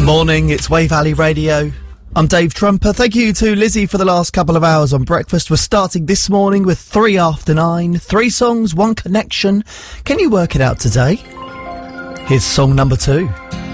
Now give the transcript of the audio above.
Morning, it's Wave Valley Radio. I'm Dave Trumper. Thank you to Lizzie for the last couple of hours on breakfast. We're starting this morning with 3 after 9. 3 songs, 1 connection. Can you work it out today? Here's song number 2.